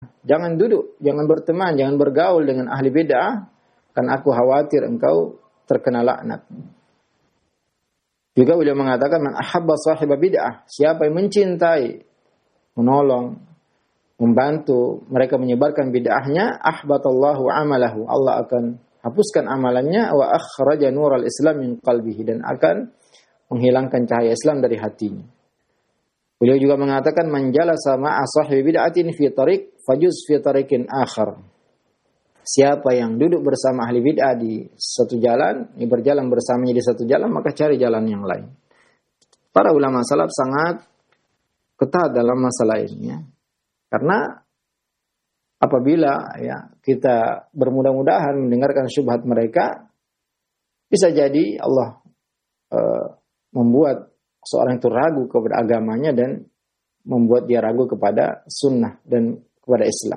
Jangan duduk, jangan berteman, jangan bergaul dengan ahli bid'ah, kan aku khawatir engkau terkena laknat. Juga beliau mengatakan, man ahabba sahiba bid'ah, siapa yang mencintai, menolong, membantu mereka menyebarkan bid'ahnya, ahbatallahu amalahu, Allah akan hapuskan amalannya, wa akhraja nural Islam min qalbihi, dan akan menghilangkan cahaya Islam dari hatinya. Beliau juga mengatakan, man jalasa ma'a sahibi bid'atin fi tariq fajuz fi tariqin akhar. Siapa yang duduk bersama ahli bid'ah di satu jalan, berjalan bersamanya di satu jalan, maka cari jalan yang lain. Para ulama salaf sangat ketat dalam masalah ini, ya. Karena apabila kita bermudah-mudahan mendengarkan syubhat mereka, bisa jadi Allah membuat seorang itu ragu kepada agamanya dan membuat dia ragu kepada sunnah dan kepada Islam.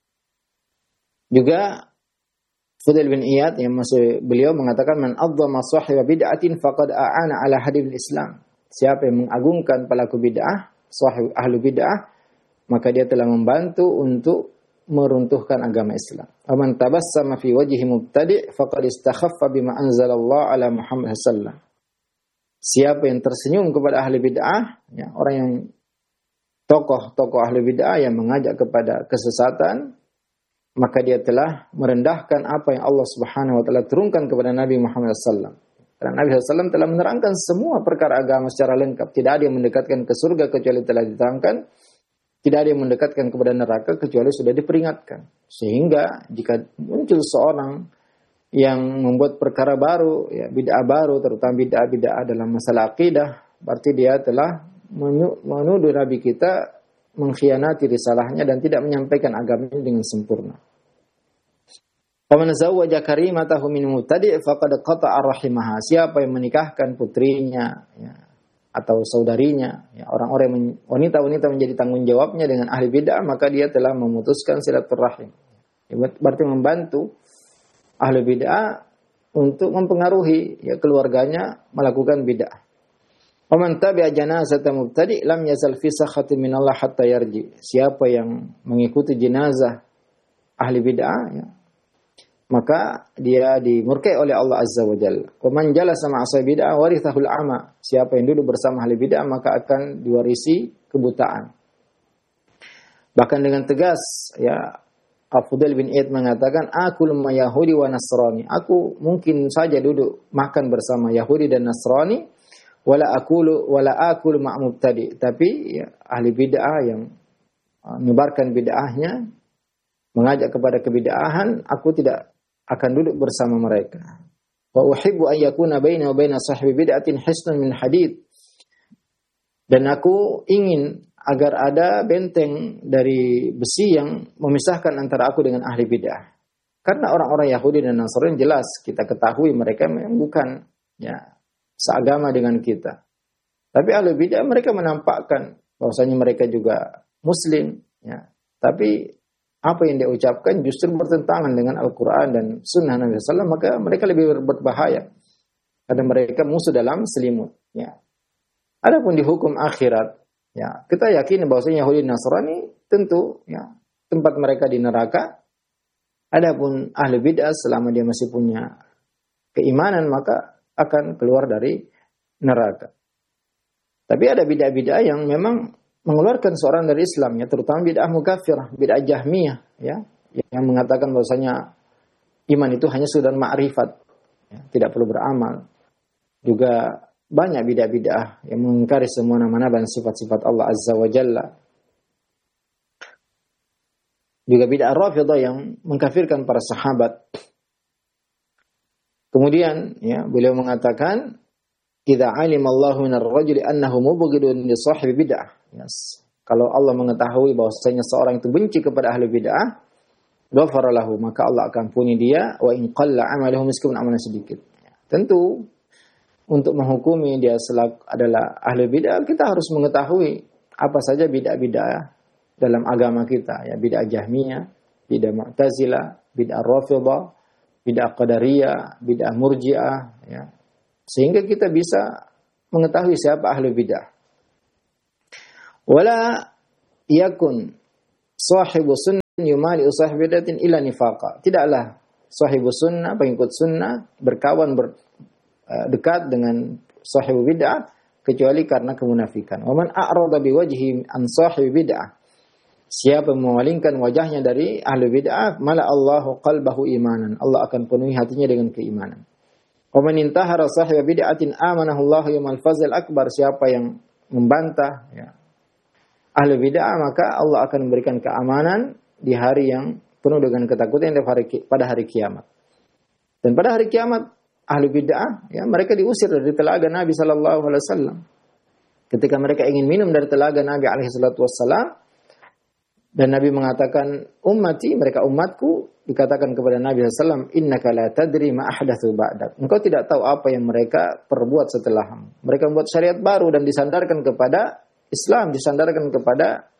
Juga Fudail bin Iyad yang beliau mengatakan, man adzama sahiba bid'atin faqad a'ana ala hadimil Islam. Siapa yang mengagungkan pelaku bid'ah, sahib ahlu bid'ah, maka dia telah membantu untuk meruntuhkan agama Islam. Aman tabassama fi wajhi mubtadi' faqad istakhaffa bima anzalallahu ala Muhammad sallallahu. Siapa yang tersenyum kepada ahli bid'ah, orang yang tokoh ahli bid'ah yang mengajak kepada kesesatan, maka dia telah merendahkan apa yang Allah Subhanahu wa taala turunkan kepada Nabi Muhammad sallallahu. Karena Nabi sallallahu telah menerangkan semua perkara agama secara lengkap. Tidak ada yang mendekatkan ke surga kecuali telah diterangkan. Tidak ada yang mendekatkan kepada neraka kecuali sudah diperingatkan. Sehingga jika muncul seorang yang membuat perkara baru, bid'ah baru, terutama bid'ah dalam masalah akidah, berarti dia telah menuduh Nabi kita mengkhianati risalahnya dan tidak menyampaikan agamanya dengan sempurna. Faman zawwaja karimatahu min mubtadi' faqad qata'a rahimaha. Siapa yang menikahkan putrinya atau saudarinya, orang-orang wanita-wanita menjadi tanggung jawabnya dengan ahli bid'ah, maka dia telah memutuskan silaturahim. Berarti membantu ahli bid'ah untuk mempengaruhi keluarganya melakukan bid'ah. Waman tabi'a janazata mubtadi' lam yazal fi sakhatin min Allah hatta yarji. Siapa yang mengikuti jenazah ahli bid'ah, maka dia dimurkai oleh Allah Azza wa Jalla. Waman jalasa ma'a sahibi bid'ah warithahul ama. Siapa yang duduk bersama ahli bid'ah maka akan diwarisi kebutaan. Bahkan dengan tegas, Fudail bin Iyad mengatakan, akul ma Yahudi wa Nasrani. Aku mungkin saja duduk makan bersama Yahudi dan Nasrani, wala akulu ma' mubtadi. Tapi ahli bid'ah yang menyebarkan bid'ahnya, mengajak kepada kebid'ahan, aku tidak akan duduk bersama mereka. Wa uhibbu an yakuna baina wa baina sahibi bid'atin hisnun min hadid. Dan aku ingin agar ada benteng dari besi yang memisahkan antara aku dengan ahli bid'ah. Karena orang-orang Yahudi dan Nasrani jelas kita ketahui mereka memang bukan seagama dengan kita. Tapi ahli bid'ah mereka menampakkan bahwasanya mereka juga muslim, tapi apa yang dia ucapkan justru bertentangan dengan Al-Quran dan Sunnah Nabi SAW, maka mereka lebih berbahaya. Karena mereka musuh dalam selimut. Adapun di hukum akhirat, kita yakin bahwasanya Yahudi dan Nasrani tentu tempat mereka di neraka. Adapun ahli bid'ah selama dia masih punya keimanan maka akan keluar dari neraka. Tapi ada bid'ah-bid'ah yang memang mengeluarkan seorang dari Islam, terutama bid'ah mukaffirah, bid'ah jahmiyah, yang mengatakan bahwasanya iman itu hanya sekedar ma'rifat, tidak perlu beramal. Juga banyak bid'ah-bid'ah yang mengingkari semua nama-nama dan sifat-sifat Allah Azza wa Jalla. Juga bid'ah Rafidah yang mengkafirkan para sahabat. Kemudian beliau mengatakan, idza 'alima Allahu minar rajuli annahu mubghidun li sahibi bid'ah. Kalau Allah mengetahui bahwasanya seorang itu benci kepada ahli bid'ah, ghafara lahu, maka Allah akan ampuni dia, wa in qalla 'amaluhu meskipun amalnya sedikit. Tentu untuk menghukumi dia adalah ahli bid'ah, kita harus mengetahui apa saja bid'ah-bid'ah dalam agama kita, bid'ah Jahmiyah, bid'ah Mu'tazilah, bid'ah Rafidah, bid'ah Qadariyah, bid'ah Murji'ah, sehingga kita bisa mengetahui siapa ahli bid'ah. Wala yakun sahibu sunnah yumali sahib bid'atin illa nifaqa. Tidaklah sahibus sunnah, pengikut sunnah berkawan dekat dengan sahib bid'ah kecuali karena kemunafikan. Wa man a'rada biwajhi an sahib bid'ah. Siapa memalingkan wajahnya dari ahli bid'ah, mala Allahu qalbahu imanan. Allah akan penuhi hatinya dengan keimanan. Wa man intahara sahib bid'atin amanahu Allahu yaumal fazl akbar. Siapa yang membantah ahli bid'ah, maka Allah akan memberikan keamanan di hari yang penuh dengan ketakutan pada hari kiamat. Dan pada hari kiamat ahli bid'ah mereka diusir dari telaga Nabi sallallahu alaihi wasallam. Ketika mereka ingin minum dari telaga Nabi alaihi salatu wasallam, dan Nabi mengatakan umatku, dikatakan kepada Nabi sallallahu alaihi wasallam, innaka la tadri ma ahdatsu ba'dak. Engkau tidak tahu apa yang mereka perbuat setelahmu. Mereka membuat syariat baru dan disandarkan kepada Islam, disandarkan kepada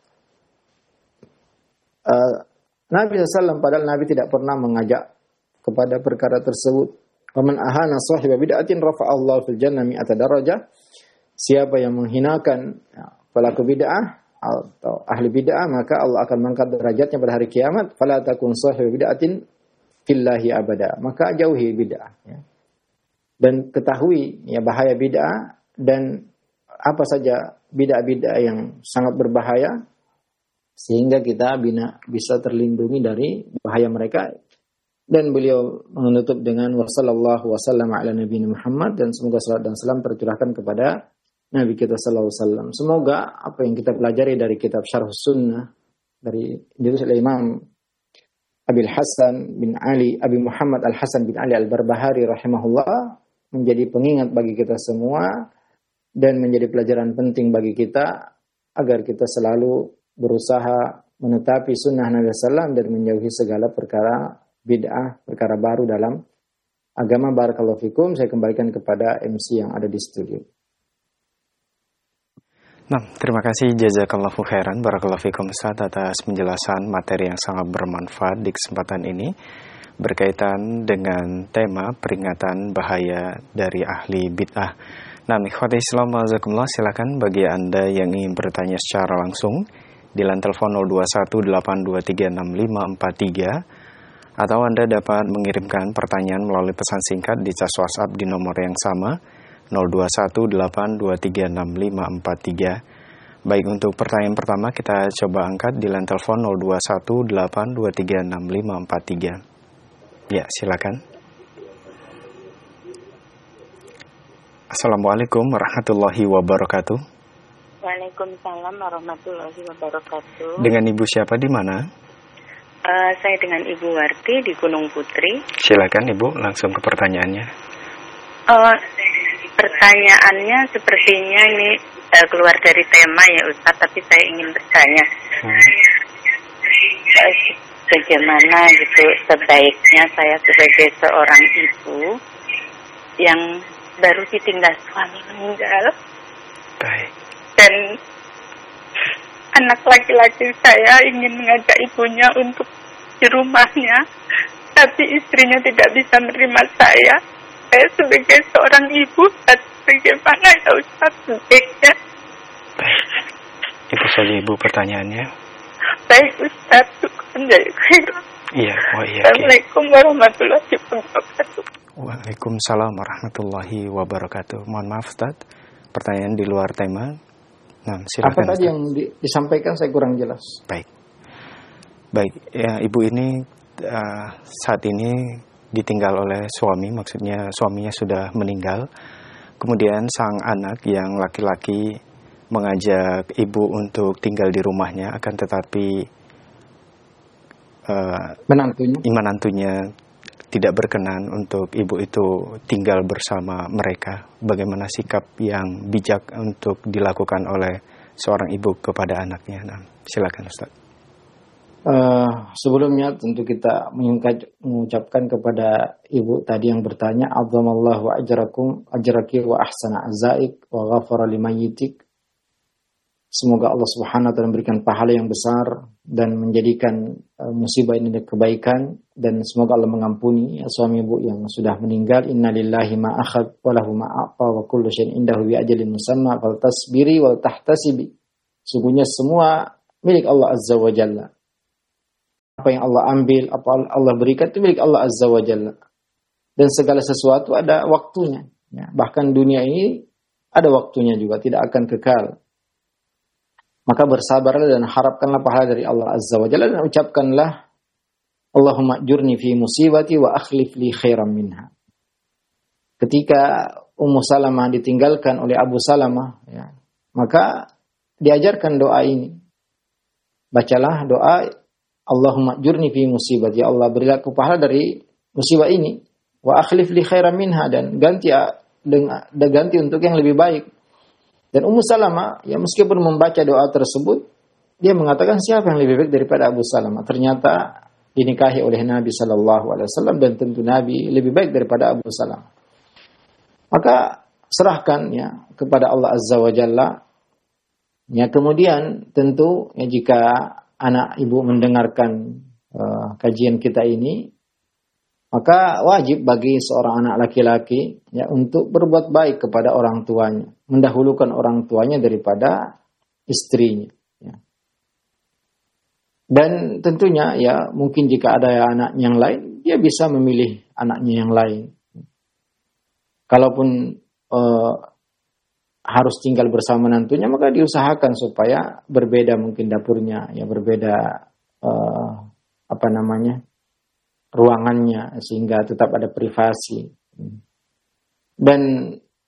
Nabi SAW, padahal Nabi tidak pernah mengajak kepada perkara tersebut. Waman ahana sahiba bid'atin rafa'allahu fil jannah mi'ata darajah. Siapa yang menghinakan pelaku bid'ah atau ahli bid'ah, maka Allah akan mengangkat derajatnya pada hari kiamat. Fala takun sahiba bid'atin fillahi abada. Maka jauhi bid'ah. Dan ketahui bahaya bid'ah dan apa saja bid'ah-bid'ah yang sangat berbahaya, sehingga kita bisa terlindungi dari bahaya mereka. Dan beliau menutup dengan wassallallahu wasallam ala nabiyina Muhammad, dan semoga salat dan salam tercurahkan kepada Nabi kita sallallahu alaihi wasallam. Semoga apa yang kita pelajari dari kitab Syarh Sunnah dari ditulis oleh Imam Abi Muhammad Al-Hasan bin Ali Al-Barbahari rahimahullah menjadi pengingat bagi kita semua dan menjadi pelajaran penting bagi kita agar kita selalu berusaha menetapi sunnah Nabi SAW dan menjauhi segala perkara bid'ah, perkara baru dalam agama. Barakallahu fikum. Saya kembalikan kepada MC yang ada di studio. Nah, terima kasih jazakallahu khairan barakallahu fikum Ustaz atas penjelasan materi yang sangat bermanfaat di kesempatan ini berkaitan dengan tema peringatan bahaya dari ahli bid'ah. Nah, ikhwati Islam wazakumullah, silakan bagi Anda yang ingin bertanya secara langsung di line telepon 0218236543 atau Anda dapat mengirimkan pertanyaan melalui pesan singkat di cas WhatsApp di nomor yang sama 0218236543. Baik, untuk pertanyaan pertama kita coba angkat di line telepon 0218236543. Ya, silakan. Assalamualaikum warahmatullahi wabarakatuh. Waalaikumsalam warahmatullahi wabarakatuh. Dengan Ibu siapa di mana? Saya dengan Ibu Warti di Gunung Putri. Silakan Ibu, langsung ke pertanyaannya. Pertanyaannya sepertinya ini keluar dari tema ya Ustaz, tapi saya ingin bertanya. Bagaimana gitu sebaiknya saya sebagai seorang ibu yang baru ditinggal suami meninggal. Baik. Dan anak laki-laki saya ingin mengajak ibunya untuk di rumahnya, tapi istrinya tidak bisa menerima saya. Saya sebagai seorang ibu, bagaimana ya Ustaz sebaiknya? Baik. Itu saja Ibu pertanyaannya. Baik Ustaz, Iya, Assalamualaikum warahmatullahi wabarakatuh. Waalaikumsalam warahmatullahi wabarakatuh. Mohon maaf Ustaz, pertanyaan di luar tema. Nah, silakan. Apa tadi yang disampaikan saya kurang jelas. Baik, ya, Ibu ini saat ini ditinggal oleh suami, maksudnya suaminya sudah meninggal. Kemudian sang anak yang laki-laki mengajak Ibu untuk tinggal di rumahnya, akan tetapi menantunya tidak berkenan untuk Ibu itu tinggal bersama mereka. Bagaimana sikap yang bijak untuk dilakukan oleh seorang ibu kepada anaknya? Nah, silakan Ustaz. Sebelumnya tentu kita mengucapkan kepada ibu tadi yang bertanya, azzamallahu ajraki wa ahsana azaik wa ghafara limayyitik. Semoga Allah Subhanahu wa taala memberikan pahala yang besar dan menjadikan musibah ini kebaikan, dan semoga Allah mengampuni suami ibu yang sudah meninggal. Innalillahi ma akhad wa lahu ma a'ta wa kullu syai'in indahu bi ajalin musamma fal tasbiri wal tahtasibi. Sungguhnya semua milik Allah Azza wa Jalla. apa yang Allah ambil, apa Allah berikan itu milik Allah Azza wa Jalla. Dan segala sesuatu ada waktunya. Ya. Bahkan dunia ini ada waktunya juga, tidak akan kekal. Maka bersabarlah dan harapkanlah pahala dari Allah Azza wa Jalla dan ucapkanlah Allahumma ajurni fi musibati wa akhlif li khairan minha. Ketika Ummu Salamah ditinggalkan oleh Abu Salamah, ya, maka diajarkan doa ini. Bacalah doa Allahumma ajurni fi musibati, ya Allah berilah aku pahala dari musibah ini, wa akhlif li khairan minha, dan ganti untuk yang lebih baik. Dan Ummu Salamah, ya meskipun membaca doa tersebut, dia mengatakan siapa yang lebih baik daripada Abu Salamah. Ternyata dinikahi oleh Nabi Sallallahu Alaihi Wasallam dan tentu Nabi lebih baik daripada Abu Salamah. Maka serahkan ya kepada Allah Azza wa Jalla. Ya kemudian tentu ya jika anak ibu mendengarkan kajian kita ini, maka wajib bagi seorang anak laki-laki ya untuk berbuat baik kepada orang tuanya, mendahulukan orang tuanya daripada istrinya. Ya. Dan tentunya ya mungkin jika ada anak yang lain, dia bisa memilih anaknya yang lain. Kalaupun harus tinggal bersama menantunya, maka diusahakan supaya berbeda mungkin dapurnya, ya berbeda ruangannya sehingga tetap ada privasi. Dan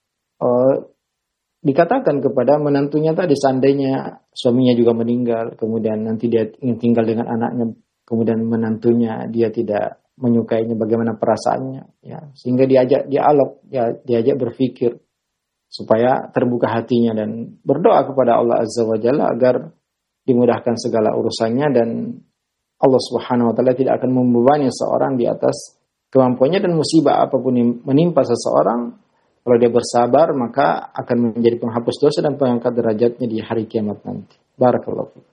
dikatakan kepada menantunya tadi, seandainya suaminya juga meninggal, kemudian nanti dia ingin tinggal dengan anaknya, kemudian menantunya dia tidak menyukainya, bagaimana perasaannya, ya sehingga diajak dialog, ya diajak berpikir supaya terbuka hatinya dan berdoa kepada Allah Azza wa Jalla agar dimudahkan segala urusannya, dan Allah Subhanahu wa taala tidak akan membebani seorang di atas kemampuannya, dan musibah apapun yang menimpa seseorang, kalau dia bersabar maka akan menjadi penghapus dosa dan pengangkat derajatnya di hari kiamat nanti. Barakallahu fiik.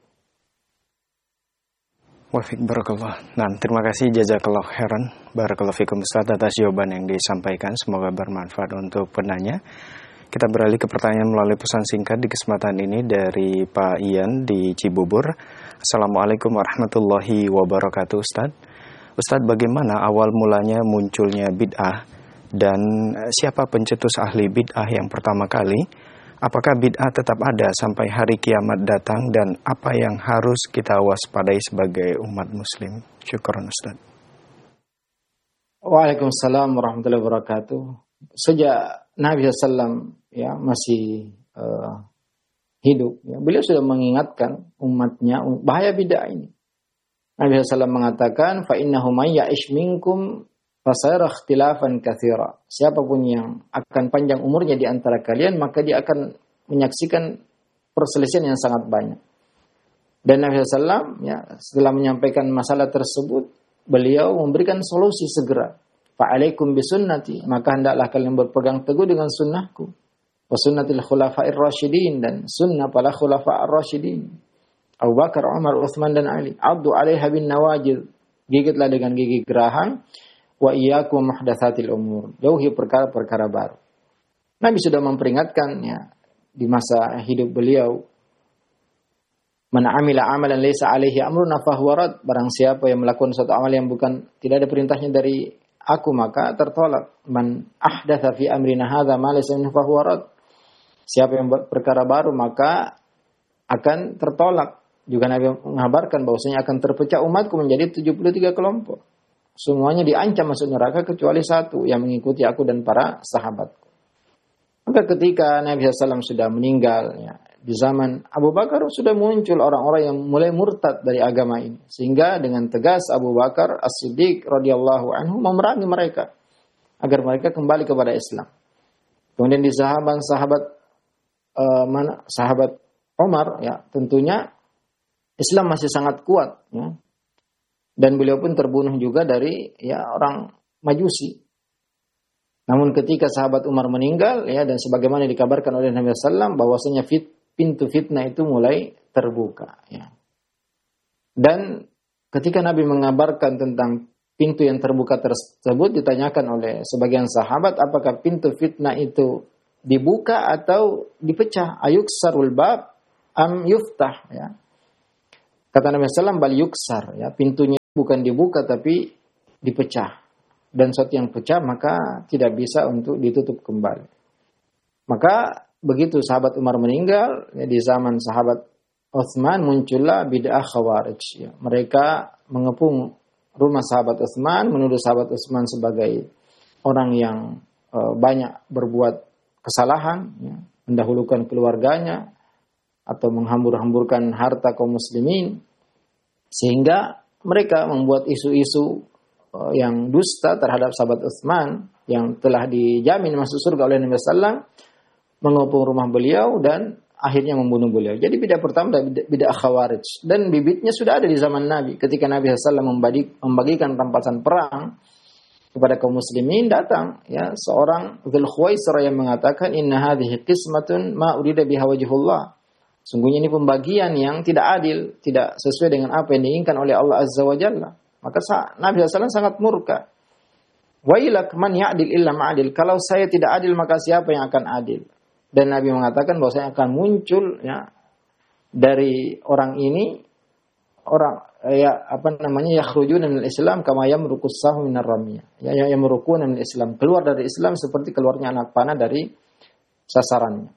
Wafik barakallah. Nah, terima kasih jazakallahu khairan. Barakallahu fikum Ustaz atas jawaban yang disampaikan. Semoga bermanfaat untuk penanya. Kita beralih ke pertanyaan melalui pesan singkat di kesempatan ini dari Pak Ian di Cibubur. Assalamualaikum warahmatullahi wabarakatuh Ustaz. Ustaz, bagaimana awal mulanya munculnya bid'ah? Dan siapa pencetus ahli bid'ah yang pertama kali? Apakah bid'ah tetap ada sampai hari kiamat datang? Dan apa yang harus kita waspadai sebagai umat muslim? Syukran Ustaz. Waalaikumsalam warahmatullahi wabarakatuh. Sejak Nabi SAW ya masih hidup, ya, beliau sudah mengingatkan umatnya bahaya bid'ah ini. Nabi SAW mengatakan, fa innahu may ya'ish minkum fasayara ikhtilafan katsira. Siapapun yang akan panjang umurnya di antara kalian, maka dia akan menyaksikan perselisihan yang sangat banyak. Dan Nabi SAW ya, setelah menyampaikan masalah tersebut, beliau memberikan solusi segera. Fa'alaikum bisunnati, maka hendaklah kalian berpegang teguh dengan sunnahku. Wa sunnatil khulafa'ir rasyidin, dan sunnah para khulafa'ir rasyidin. Abu Bakar, Umar, Utsman dan Ali. Addu 'alaiha bin nawajid, gigitlah dengan gigi geraham. Wa iyyakum muhdatsatil umur, jauhi perkara-perkara baru. Nabi sudah memperingatkan ya di masa hidup beliau, man amila amalan laysa alaihi amruna fahuwa rad, barang siapa yang melakukan suatu amal yang tidak ada perintahnya dari aku maka tertolak. Man ahdatsa fi amrina hadza ma laysa minhu fahuwa rad, siapa yang buat perkara baru maka akan tertolak. Juga Nabi mengabarkan bahwasanya akan terpecah umatku menjadi 73 kelompok. Semuanya diancam masuk neraka kecuali satu yang mengikuti aku dan para sahabatku. Maka ketika Nabi SAW sudah meninggal, ya, di zaman Abu Bakar sudah muncul orang-orang yang mulai murtad dari agama ini. Sehingga dengan tegas Abu Bakar As-Siddiq radhiyallahu anhu memerangi mereka agar mereka kembali kepada Islam. Kemudian di sahabat Umar, ya tentunya Islam masih sangat kuat, ya. Dan beliau pun terbunuh juga dari ya orang Majusi. Namun ketika sahabat Umar meninggal, ya, dan sebagaimana dikabarkan oleh Nabi SAW bahwasanya pintu fitnah itu mulai terbuka. Ya. Dan ketika Nabi mengabarkan tentang pintu yang terbuka tersebut, ditanyakan oleh sebagian sahabat, apakah pintu fitnah itu dibuka atau dipecah? Ayuksarul bab am yuftah. Ya. Kata Nabi SAW, bal yuksar, ya, pintunya bukan dibuka tapi dipecah. Dan sesuatu yang pecah maka tidak bisa untuk ditutup kembali. Maka begitu sahabat Umar meninggal, ya, di zaman sahabat Utsman muncullah bid'ah Khawarij. Ya. Mereka mengepung rumah sahabat Utsman, menuduh sahabat Utsman sebagai orang yang banyak berbuat kesalahan, ya, mendahulukan keluarganya atau menghambur-hamburkan harta kaum muslimin, sehingga mereka membuat isu-isu yang dusta terhadap sahabat Utsman yang telah dijamin masuk surga oleh Nabi SAW, mengepung rumah beliau dan akhirnya membunuh beliau. Jadi bid'ah pertama bid'ah Khawarij, dan bibitnya sudah ada di zaman Nabi. Ketika Nabi SAW membagikan rampasan perang kepada kaum muslimin, datang ya seorang Dzul Khuwaisir yang mengatakan, inna hadhihi qismatun ma urida biha wajhullah. Sungguhnya ini pembagian yang tidak adil, tidak sesuai dengan apa yang diinginkan oleh Allah Azza wa Jalla. Maka Nabi SAW sangat murka. Wailak man ya'dil illa ma'adil. Kalau saya tidak adil maka siapa yang akan adil? Dan Nabi mengatakan bahwa saya akan muncul ya dari orang ini orang yakhrujuna minal Islam kama yamruqus sahmu minar ramiyah. Ya yamruquna minal Islam, keluar dari Islam seperti keluarnya anak panah dari sasarannya.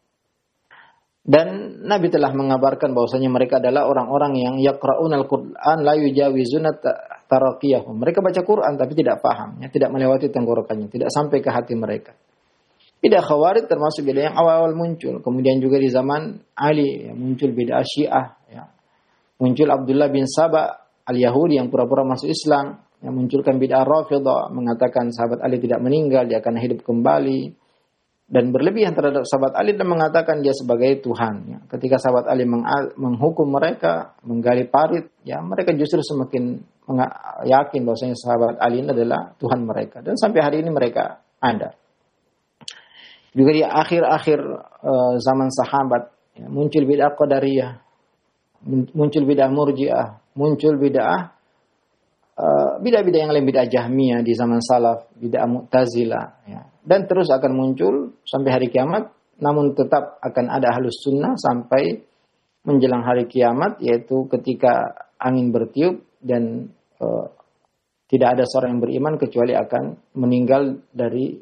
Dan Nabi telah mengabarkan bahwasanya mereka adalah orang-orang yang yaqra'unal Qur'an la yujawizuna taraqiyahum. Mereka baca Quran tapi tidak paham, ya, tidak melewati tenggorokannya, tidak sampai ke hati mereka. Bid'ah Khawarij termasuk bid'ah yang awal-awal muncul. Kemudian juga di zaman Ali ya, muncul bid'ah Syiah. Ya. Muncul Abdullah bin Saba al-Yahudi yang pura-pura masuk Islam. Yang munculkan bid'ah Rafidah, mengatakan sahabat Ali tidak meninggal, dia akan hidup kembali. Dan berlebihan terhadap sahabat Ali dan mengatakan dia sebagai Tuhan. Ya. Ketika sahabat Ali menghukum mereka, menggali parit, ya mereka justru semakin yakin bahwasanya sahabat Ali ini adalah Tuhan mereka. Dan sampai hari ini mereka ada. Juga di akhir-akhir zaman sahabat ya, muncul bid'ah Qadariyah, muncul bid'ah Murji'ah, muncul bid'ah yang lain, bid'ah Jahmiyah di zaman salaf, bid'ah Mu'tazilah ya. Dan terus akan muncul sampai hari kiamat, namun tetap akan ada Ahlus Sunnah sampai menjelang hari kiamat, yaitu ketika angin bertiup dan tidak ada seorang yang beriman kecuali akan meninggal dari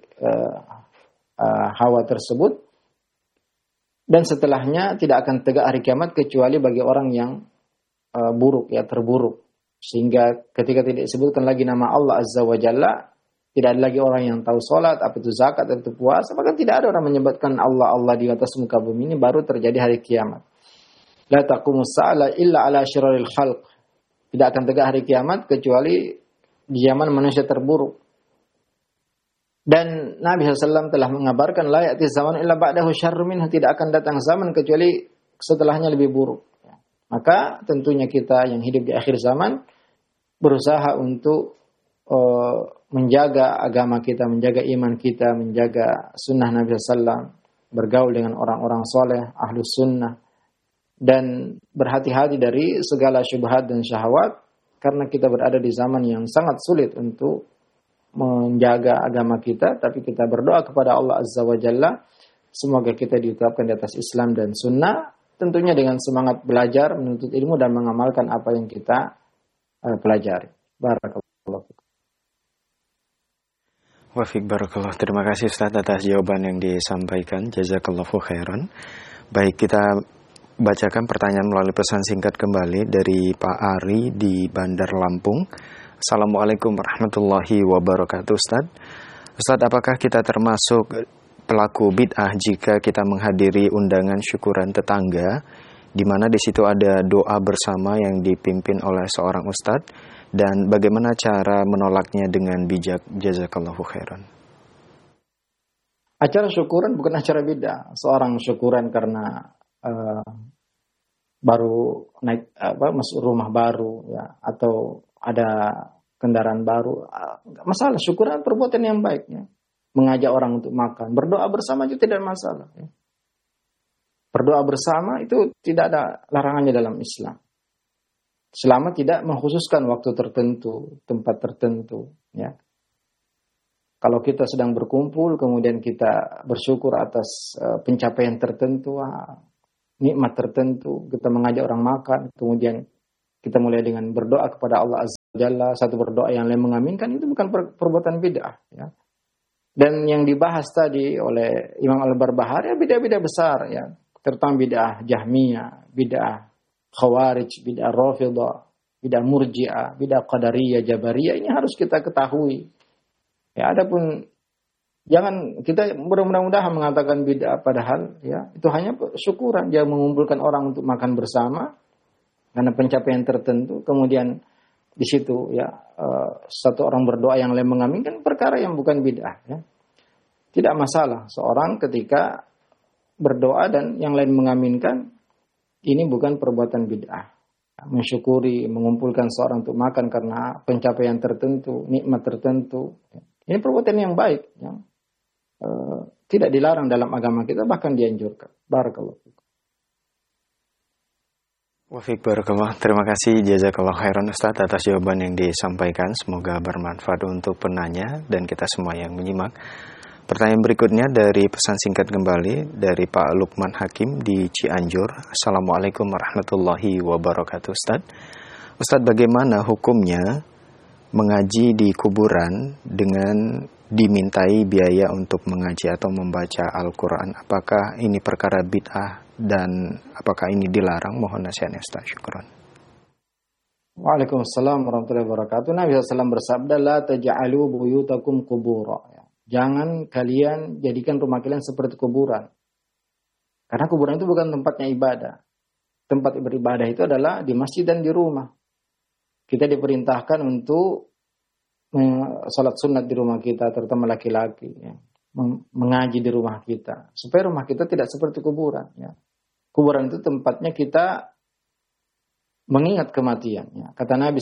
hawa tersebut, dan setelahnya tidak akan tegak hari kiamat kecuali bagi orang yang buruk ya, terburuk, sehingga ketika tidak disebutkan lagi nama Allah Azza wa Jalla, tidak ada lagi orang yang tahu salat, apa itu zakat, apa itu puasa, bahkan tidak ada orang menyebutkan Allah di atas muka bumi ini, baru terjadi hari kiamat. La taqumus sa'ala illa ala syiraril khalq. Tidak akan tegak hari kiamat kecuali di zaman manusia terburuk. Dan Nabi SAW telah mengabarkan la ya'ti zaman illa ba'dahu syarrun minhu, tidak akan datang zaman kecuali setelahnya lebih buruk. Maka tentunya kita yang hidup di akhir zaman berusaha untuk menjaga agama kita, menjaga iman kita, menjaga sunnah Nabi SAW, bergaul dengan orang-orang soleh, ahlus sunnah, dan berhati-hati dari segala syubhat dan syahwat, karena kita berada di zaman yang sangat sulit untuk menjaga agama kita. Tapi kita berdoa kepada Allah Azza wa Jalla, semoga kita ditetapkan di atas Islam dan sunnah, tentunya dengan semangat belajar, menuntut ilmu, dan mengamalkan apa yang kita pelajari. Barakallahu fikum. Wafik barakallah. Terima kasih Ustaz atas jawaban yang disampaikan. Jazakallahu khairan. Baik, kita bacakan pertanyaan melalui pesan singkat kembali dari Pak Ari di Bandar Lampung. Assalamualaikum warahmatullahi wabarakatuh Ustaz. Ustaz, apakah kita termasuk pelaku bid'ah jika kita menghadiri undangan syukuran tetangga, di mana di situ ada doa bersama yang dipimpin oleh seorang ustadz, dan bagaimana cara menolaknya dengan bijak? Jazakallahu khairan. Acara syukuran bukan acara bid'ah. Seorang syukuran karena baru naik masuk rumah baru ya, atau ada kendaraan baru, enggak masalah. Syukuran perbuatan yang baik ya. Mengajak orang untuk makan, berdoa bersama itu tidak masalah ya. Berdoa bersama itu tidak ada larangannya dalam Islam, selama tidak mengkhususkan waktu tertentu, tempat tertentu ya. Kalau kita sedang berkumpul kemudian kita bersyukur atas pencapaian tertentu, nikmat tertentu, kita mengajak orang makan, kemudian kita mulai dengan berdoa kepada Allah Azza Jalla, satu berdoa yang lain mengaminkan, itu bukan perbuatan bid'ah. Ya. Dan yang dibahas tadi oleh Imam Al-Barbahari, ya bid'ah-bid'ah besar, ya, terutama bid'ah Jahmiyah, bid'ah Khawarij, bid'ah Rafidhah, bid'ah Murji'ah, bid'ah Qadariyah, Jabariyah, ini harus kita ketahui. Ya, adapun jangan kita mudah-mudahan mengatakan bid'ah, padahal ya itu hanya syukuran, dia mengumpulkan orang untuk makan bersama karena pencapaian tertentu, kemudian di situ ya satu orang berdoa yang lain mengaminkan, perkara yang bukan bid'ah, ya. Tidak masalah seorang ketika berdoa dan yang lain mengaminkan, ini bukan perbuatan bid'ah. Mensyukuri, mengumpulkan seorang untuk makan karena pencapaian tertentu, nikmat tertentu, ini perbuatan yang baik, ya. Tidak dilarang dalam agama kita, bahkan dianjurkan. Barakallahu fikum. Wafik barakallah, terima kasih jazakallah khairan Ustaz atas jawaban yang disampaikan. Semoga bermanfaat untuk penanya dan kita semua yang menyimak. Pertanyaan berikutnya dari pesan singkat kembali dari Pak Lukman Hakim di Cianjur. Assalamualaikum warahmatullahi wabarakatuh Ustaz. Ustaz, bagaimana hukumnya mengaji di kuburan dengan dimintai biaya untuk mengaji atau membaca Al-Quran? Apakah ini perkara bid'ah dan apakah ini dilarang? Mohon nasihatnya Ustaz. Syukran. Waalaikumsalam warahmatullahi wabarakatuh. Nabi SAW bersabda, la taj'alu buyutakum qubura. Jangan kalian jadikan rumah kalian seperti kuburan. Karena kuburan itu bukan tempatnya ibadah. Tempat beribadah itu adalah di masjid dan di rumah. Kita diperintahkan untuk salat sunat di rumah kita, terutama laki-laki, ya. Mengaji di rumah kita, supaya rumah kita tidak seperti kuburan, ya. Kuburan itu tempatnya kita mengingat kematian, ya. Kata Nabi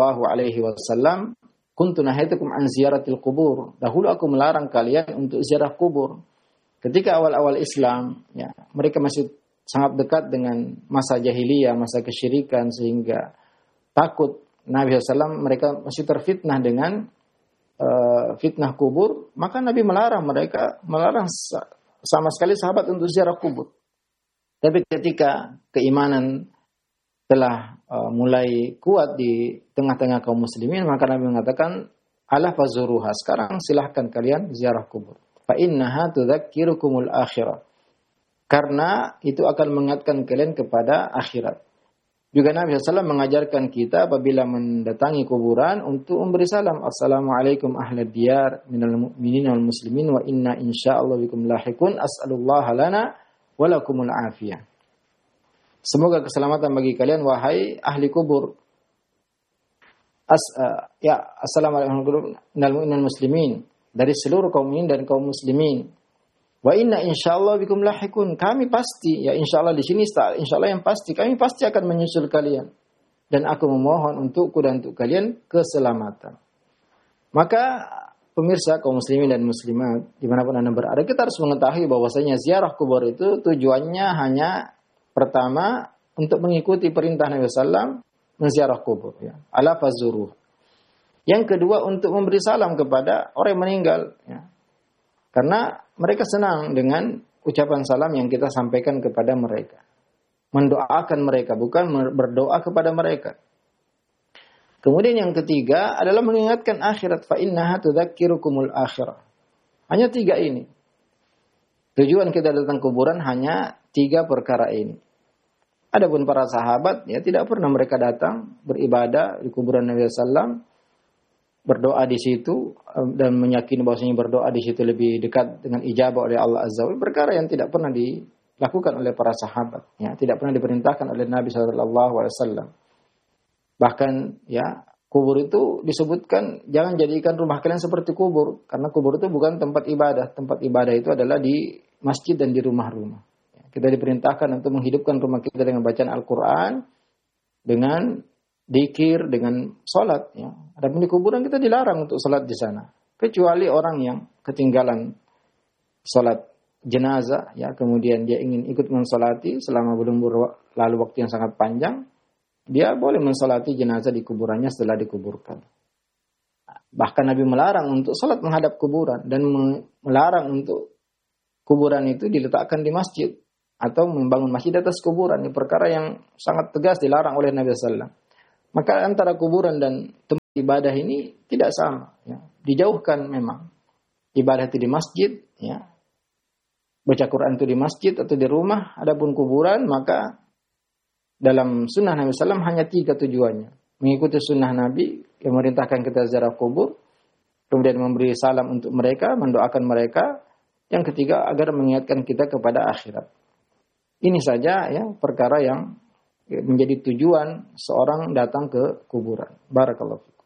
SAW, kuntu nahaitukum an ziyaratil kubur. Dahulu aku melarang kalian untuk ziarah kubur. Ketika awal-awal Islam, ya, mereka masih sangat dekat dengan masa jahiliyah, masa kesyirikan, sehingga takut Nabi SAW, mereka masih terfitnah dengan fitnah kubur, maka Nabi melarang sama sekali sahabat untuk ziarah kubur. Tapi ketika keimanan telah mulai kuat di tengah-tengah kaum muslimin, maka Nabi mengatakan, ala fazuruha, sekarang silahkan kalian ziarah kubur. Fa innaha tudzakirukumul akhirah. Karena itu akan mengingatkan kalian kepada akhirat. Juga Nabi SAW mengajarkan kita apabila mendatangi kuburan untuk memberi salam. Assalamualaikum ahlad diyar minal mu'minin wal muslimin wa inna insyaallah bikum lahikun as'alullaha lana walakumul afiyah. Semoga keselamatan bagi kalian wahai ahli kubur. Assalamualaikum minal mu'minin wal muslimin, dari seluruh kaum mukminin dan kaum muslimin. Wa inna insyaallah bikum lahikun, kami pasti, ya insyaallah di sini insyaallah yang pasti, kami pasti akan menyusul kalian dan aku memohon untukku dan untuk kalian keselamatan. Maka pemirsa kaum muslimin dan muslimat dimanapun Anda berada, kita harus mengetahui bahwasanya ziarah kubur itu tujuannya hanya pertama untuk mengikuti perintah Nabi SAW menziarah kubur, ya. Ala fazuruh. Yang kedua untuk memberi salam kepada orang yang meninggal, ya. Karena mereka senang dengan ucapan salam yang kita sampaikan kepada mereka. Mendoakan mereka, bukan berdoa kepada mereka. Kemudian yang ketiga adalah mengingatkan akhirat. Fa innaha tudzakirukumul akhirah. Hanya 3 ini. Tujuan kita datang kuburan hanya 3 perkara ini. Adapun para sahabat, ya tidak pernah mereka datang beribadah di kuburan Nabi SAW, berdoa di situ dan meyakini bahwasanya berdoa di situ lebih dekat dengan ijabah oleh Allah Azza wa Jalla, perkara yang tidak pernah dilakukan oleh para sahabat, ya, tidak pernah diperintahkan oleh Nabi SAW. Bahkan ya kubur itu disebutkan jangan jadikan rumah kalian seperti kubur, karena kubur itu bukan tempat ibadah. Tempat ibadah itu adalah di masjid dan di rumah-rumah. Ya, kita diperintahkan untuk menghidupkan rumah kita dengan bacaan Al-Quran, dengan dzikir, dengan salat, ya. Adapun di kuburan kita dilarang untuk salat di sana, kecuali orang yang ketinggalan salat jenazah, ya, kemudian dia ingin ikut mensolati selama belum lalu waktu yang sangat panjang, dia boleh mensolati jenazah di kuburannya setelah dikuburkan. Bahkan Nabi melarang untuk salat menghadap kuburan dan melarang untuk kuburan itu diletakkan di masjid atau membangun masjid di atas kuburan. Ini perkara yang sangat tegas dilarang oleh Nabi sallallahu alaihi wasallam. Maka antara kuburan dan ibadah ini tidak sama. Ya. Dijauhkan memang. Ibadah itu di masjid, ya. Baca Quran itu di masjid atau di rumah. Adapun kuburan, maka dalam sunnah Nabi SAW hanya 3 tujuannya. Mengikuti sunnah Nabi yang memerintahkan kita ziarah kubur, kemudian memberi salam untuk mereka, mendoakan mereka. Yang ketiga, agar mengingatkan kita kepada akhirat. Ini saja ya perkara yang menjadi tujuan seorang datang ke kuburan. Barakallahu fikum.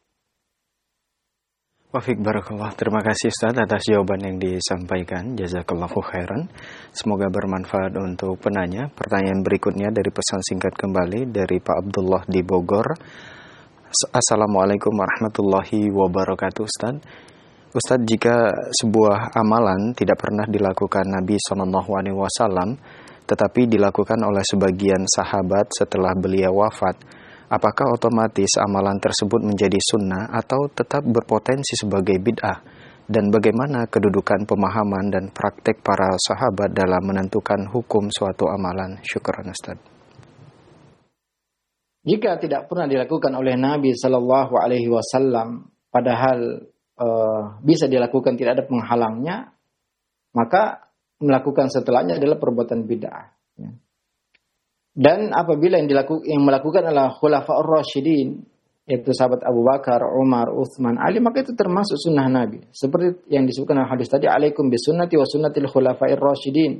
Wafik barakallah. Terima kasih Ustaz atas jawaban yang disampaikan. Jazakallahu khairan. Semoga bermanfaat untuk penanya. Pertanyaan berikutnya dari pesan singkat kembali dari Pak Abdullah di Bogor. Assalamualaikum warahmatullahi wabarakatuh Ustaz. Ustaz, jika sebuah amalan tidak pernah dilakukan Nabi SAW, tetapi dilakukan oleh sebagian sahabat setelah beliau wafat, apakah otomatis amalan tersebut menjadi sunnah atau tetap berpotensi sebagai bid'ah? Dan bagaimana kedudukan pemahaman dan praktek para sahabat dalam menentukan hukum suatu amalan? Syukran Ustaz. Jika tidak pernah dilakukan oleh Nabi SAW, padahal bisa dilakukan, tidak ada penghalangnya, maka melakukan setelahnya adalah perbuatan bid'ah. Ya. Dan apabila yang melakukan adalah khulafa'ur rasyidin, yaitu sahabat Abu Bakar, Umar, Utsman, Ali, maka itu termasuk sunnah Nabi. Seperti yang disebutkan dalam hadis tadi, alaikum bisunnati wa sunnatil khulafa'ir rasyidin.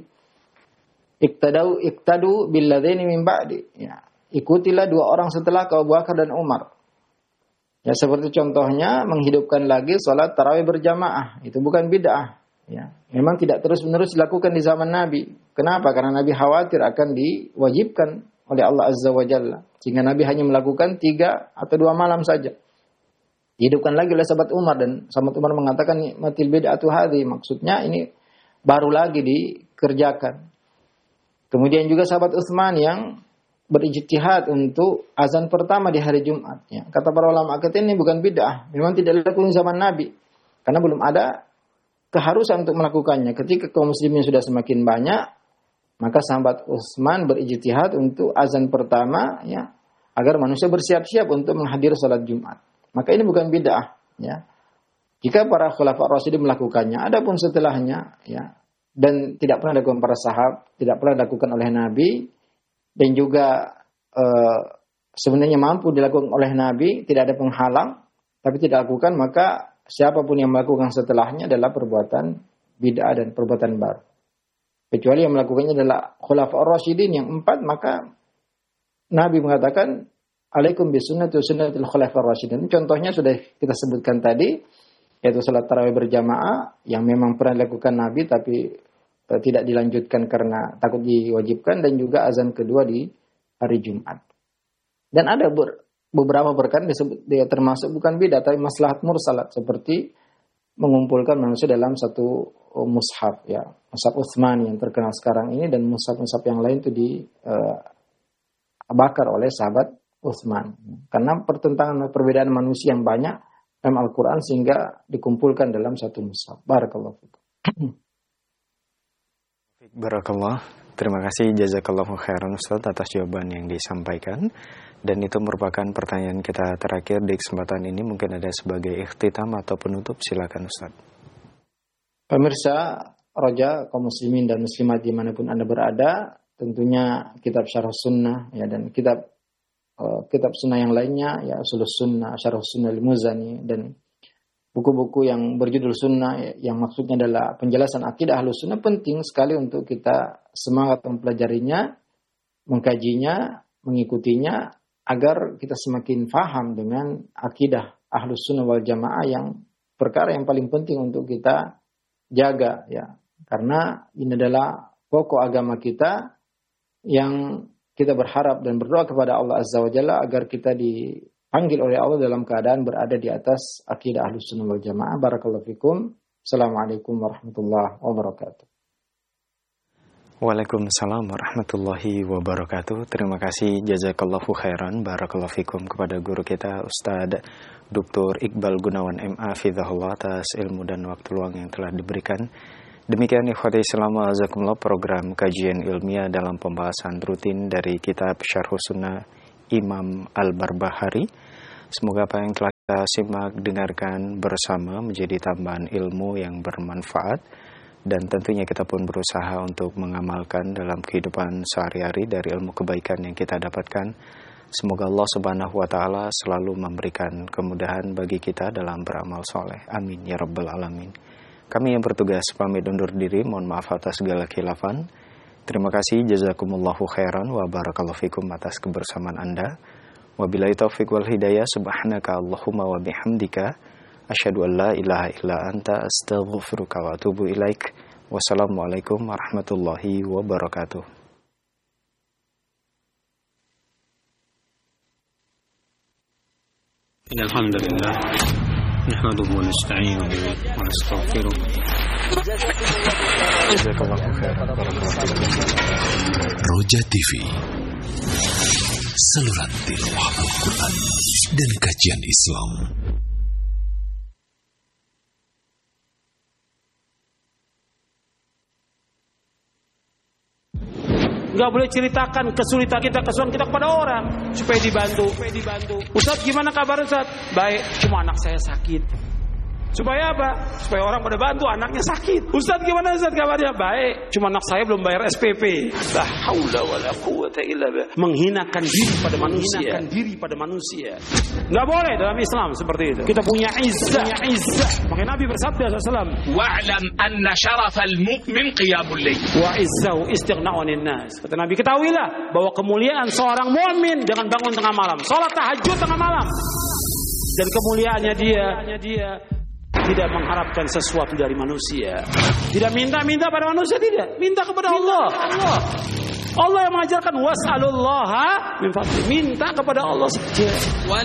Iktadu billadaini min ba'di. Ya. Ikutilah 2 orang setelah Abu Bakar dan Umar. Ya, seperti contohnya menghidupkan lagi salat tarawih berjamaah, itu bukan bid'ah. Ya, memang tidak terus-menerus dilakukan di zaman Nabi. Kenapa? Karena Nabi khawatir akan diwajibkan oleh Allah Azza wa Jalla. Sehingga Nabi hanya melakukan 3 atau 2 malam saja. Dihidupkan lagi oleh sahabat Umar, dan sahabat Umar mengatakan nikmatil bid'atu hadhi, maksudnya ini baru lagi dikerjakan. Kemudian juga sahabat Utsman yang berijtihad untuk azan pertama di hari Jumat. Ya. Kata para ulama, ini bukan bid'ah. Memang tidak dilakukan zaman Nabi. Karena belum ada keharusan untuk melakukannya. Ketika kaum muslimin sudah semakin banyak, maka sahabat Utsman berijtihad untuk azan pertama, ya, agar manusia bersiap-siap untuk menghadiri salat Jumat. Maka ini bukan bid'ah. Ya. Jika para khulafa rasyidin melakukannya, adapun setelahnya, ya, dan tidak pernah dilakukan para sahabat, tidak pernah dilakukan oleh Nabi, dan juga sebenarnya mampu dilakukan oleh Nabi, tidak ada penghalang, tapi tidak lakukan, maka siapapun yang melakukan setelahnya adalah perbuatan bid'ah dan perbuatan baru. Kecuali yang melakukannya adalah khulafa'ur rasyidin yang 4, maka Nabi mengatakan alaikum bisunnati wa sunnatil khulafa'ir rasyidin. Contohnya sudah kita sebutkan tadi, yaitu salat tarawih berjamaah yang memang pernah dilakukan Nabi tapi tidak dilanjutkan karena takut diwajibkan, dan juga azan kedua di hari Jumat. Dan ada beberapa perkara disebut dia termasuk bukan bid'ah tapi maslahat mursalat, seperti mengumpulkan manusia dalam satu mushaf, ya, mushaf Utsmani yang terkenal sekarang ini, dan mushaf-mushaf yang lain itu dibakar oleh sahabat Utsman. Karena pertentangan perbedaan manusia yang banyak dalam Al-Quran sehingga dikumpulkan dalam satu mushaf. Barakallahu fikum. Barakallah. Terima kasih jazakallahu khairan Ustaz atas jawaban yang disampaikan. Dan itu merupakan pertanyaan kita terakhir di kesempatan ini. Mungkin ada sebagai ikhtitam atau penutup, silakan Ustaz. Pemirsa Roja, kaum muslimin dan muslimat dimanapun Anda berada, tentunya kitab Syarh Sunnah, ya, dan kitab sunnah yang lainnya, ya, Ushulus Sunnah, Syarh Sunnah Al-Muzani, dan buku-buku yang berjudul sunnah, yang maksudnya adalah penjelasan akidah Ahlus Sunnah, penting sekali untuk kita semangat mempelajarinya, mengkajinya, mengikutinya, agar kita semakin paham dengan akidah Ahlus Sunnah wal Jamaah, yang perkara yang paling penting untuk kita jaga, ya, karena ini adalah pokok agama kita yang kita berharap dan berdoa kepada Allah Azza wa Jalla agar kita dipanggil oleh Allah dalam keadaan berada di atas akidah Ahlus Sunnah wal Jamaah. Barakallahu fikum. Assalamualaikum warahmatullahi wabarakatuh. Waalaikumsalam warahmatullahi wabarakatuh. Terima kasih jazakallahu khairan barakallahu fikum kepada guru kita Ustadz Dr. Iqbal Gunawan MA Fidhahullah atas ilmu dan waktu luang yang telah diberikan. Demikian ikhwati Islam wa azakumullah, program kajian ilmiah dalam pembahasan rutin dari kitab Syarh Sunnah Imam Al-Barbahari. Semoga apa yang telah kita simak, dengarkan bersama menjadi tambahan ilmu yang bermanfaat, dan tentunya kita pun berusaha untuk mengamalkan dalam kehidupan sehari-hari dari ilmu kebaikan yang kita dapatkan. Semoga Allah Subhanahu wa Ta'ala selalu memberikan kemudahan bagi kita dalam beramal soleh. Amin ya Rabbal Alamin. Kami yang bertugas pamit undur diri, mohon maaf atas segala khilafan. Terima kasih, jazakumullahu khairan wa barakallahu fikum atas kebersamaan Anda. Wabillahi taufiq wal hidayah, subhanaka Allahumma wa bihamdika asyhadu an la ilaha illa anta astaghfiruka wa atubu ilaik. Wassalamualaikum warahmatullahi wabarakatuh. Alhamdulillah, nahmaduhu wa nasta'inuhu wa nastaghfiruh. Jazakallahu khairan. Roja TV, saluran tilawah Al-Quran dan kajian Islam. Nggak boleh ceritakan kesulitan kita kepada orang supaya dibantu. Ustaz, gimana kabar Ustaz? Baik, cuma anak saya sakit. Supaya apa? Supaya orang pada bantu, anaknya sakit. Ustaz, gimana Ustaz kabarnya? Baik, cuma anak saya belum bayar SPP. La haula wala quwwata illa billah. Menghinakan diri pada manusia. Nggak boleh dalam Islam seperti itu. Kita punya izzah. Makanya Nabi bersabda SAW, wa'lam anna syarafal mu'min qiyamul lail wa izzahu istighna'u 'anil nas. Kata Nabi, ketahuilah bahwa kemuliaan seorang mukmin dengan bangun tengah malam, salat tahajud tengah malam. Dan kemuliaannya dia tidak mengharapkan sesuatu dari manusia. Tidak minta pada manusia, tidak. Minta kepada Allah. Allah yang mengajarkan was'alullaha min fadli. Minta kepada Allah saja.